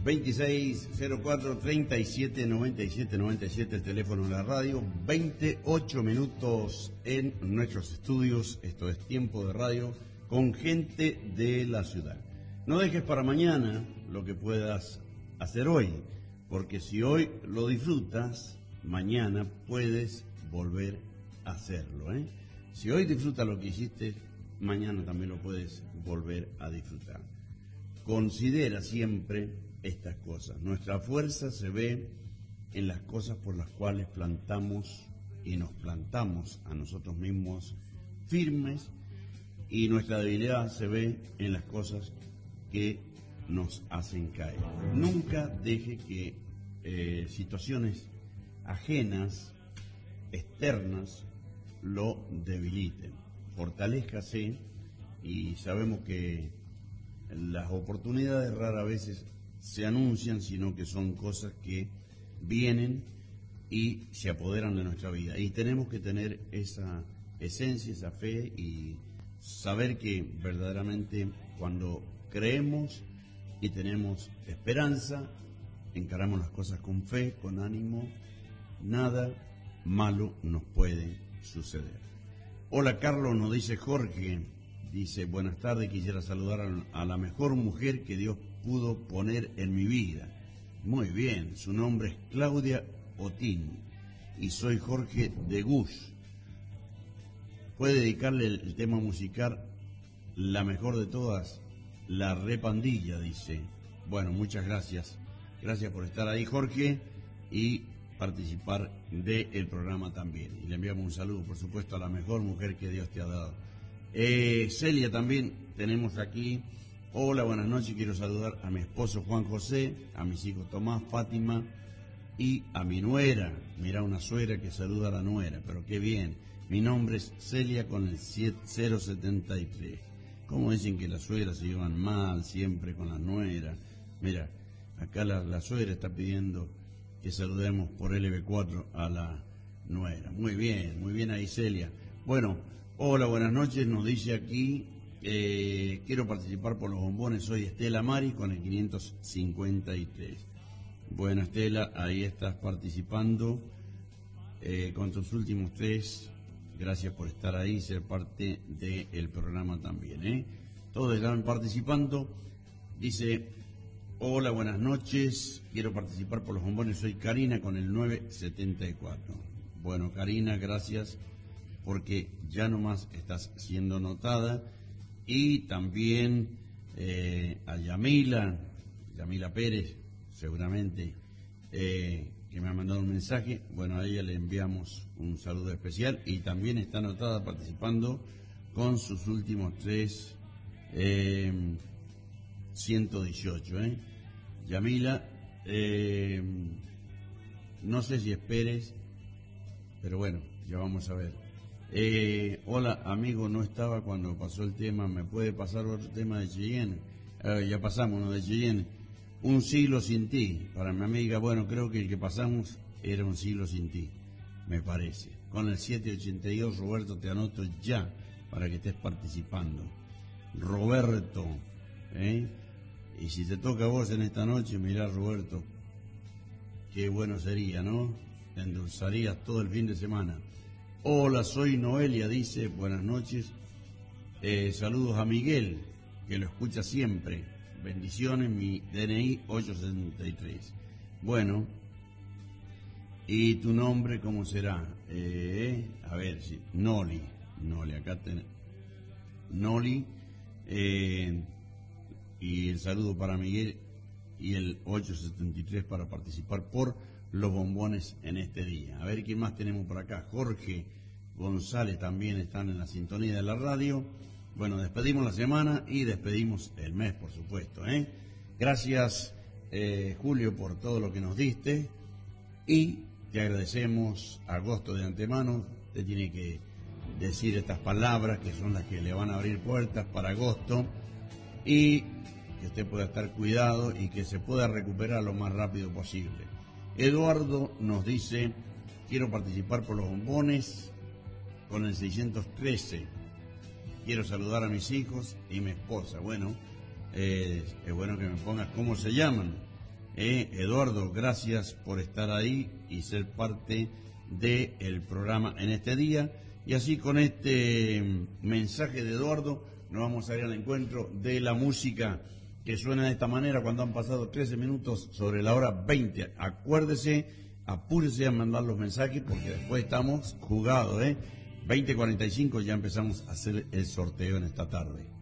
2604-3797-97, el teléfono de la radio. 28 minutos en nuestros estudios. Esto es Tiempo de Radio con gente de la ciudad. No dejes para mañana lo que puedas hacer hoy, porque si hoy lo disfrutas, mañana puedes volver a hacerlo, ¿eh? Si hoy disfrutas lo que hiciste, mañana también lo puedes volver a disfrutar. Considera siempre estas cosas. Nuestra fuerza se ve en las cosas por las cuales plantamos y nos plantamos a nosotros mismos firmes, y nuestra debilidad se ve en las cosas que nos hacen caer. Nunca deje que situaciones ajenas, externas, lo debiliten. Fortalézcase, y sabemos que las oportunidades raras veces se anuncian, sino que son cosas que vienen y se apoderan de nuestra vida. Y tenemos que tener esa esencia, esa fe, y saber que verdaderamente cuando creemos y tenemos esperanza, encaramos las cosas con fe, con ánimo, nada malo nos puede suceder. Hola Carlos, nos dice Jorge, dice: buenas tardes, quisiera saludar a la mejor mujer que Dios pudo poner en mi vida. Muy bien, su nombre es Claudia Otín y soy Jorge de Gus. Puede dedicarle el tema musical La mejor de todas, La Repandilla, dice. Bueno, muchas gracias. Gracias por estar ahí, Jorge, y participar del programa también. Y le enviamos un saludo, por supuesto, a la mejor mujer que Dios te ha dado. Celia también tenemos aquí. Hola, buenas noches. Quiero saludar a mi esposo Juan José, a mis hijos Tomás, Fátima y a mi nuera. Mirá, una suegra que saluda a la nuera, pero qué bien. Mi nombre es Celia con el 073. ¿Cómo dicen que las suegras se llevan mal siempre con las nueras? Mira, acá la suegra está pidiendo que saludemos por LB4 a la nuera. Muy bien ahí, Celia. Bueno, hola, buenas noches, nos dice aquí, quiero participar por los bombones, soy Estela Mari con el 553. Bueno, Estela, ahí estás participando con tus últimos 3. Gracias por estar ahí, ser parte del programa también, ¿eh? Todos están participando. Dice: hola, buenas noches, quiero participar por los bombones, soy Karina con el 974. Bueno, Karina, gracias, porque ya nomás estás siendo notada. Y también a Yamila Pérez, seguramente, que me ha mandado un mensaje. Bueno, a ella le enviamos un saludo especial, y también está anotada participando con sus últimos 3, 118, Yamila, no sé si esperes, pero bueno, ya vamos a ver. Hola amigo, no estaba cuando pasó el tema, ¿me puede pasar otro tema de Cheyenne? Ya pasamos uno de Cheyenne, Un siglo sin ti, para mi amiga. Bueno, creo que el que pasamos era Un siglo sin ti, me parece. Con el 782, Roberto, te anoto ya para que estés participando. Roberto, y si te toca a vos en esta noche, mirá, Roberto, qué bueno sería, ¿no? Te endulzarías todo el fin de semana. Hola, soy Noelia, dice, buenas noches. Saludos a Miguel, que lo escucha siempre. Bendiciones, mi DNI 863. Bueno, ¿y tu nombre cómo será? A ver, sí, Noli, acá tenés. Noli, y el saludo para Miguel y el 873 para participar por los bombones en este día. A ver quién más tenemos por acá. Jorge González también están en la sintonía de la radio. Bueno, despedimos la semana y despedimos el mes, por supuesto, Gracias, Julio, por todo lo que nos diste, y te agradecemos, Agosto, de antemano. Te tiene que decir estas palabras que son las que le van a abrir puertas para Agosto, y que usted pueda estar cuidado y que se pueda recuperar lo más rápido posible. Eduardo nos dice: quiero participar por los bombones con el 613. Quiero saludar a mis hijos y mi esposa. Bueno, es bueno que me pongas cómo se llaman. Eduardo, gracias por estar ahí y ser parte del programa en este día. Y así con este mensaje de Eduardo nos vamos a ir al encuentro de la música que suena de esta manera cuando han pasado 13 minutos sobre la hora 20. Acuérdese, apúrese a mandar los mensajes porque después estamos jugados, 20:45 ya empezamos a hacer el sorteo en esta tarde.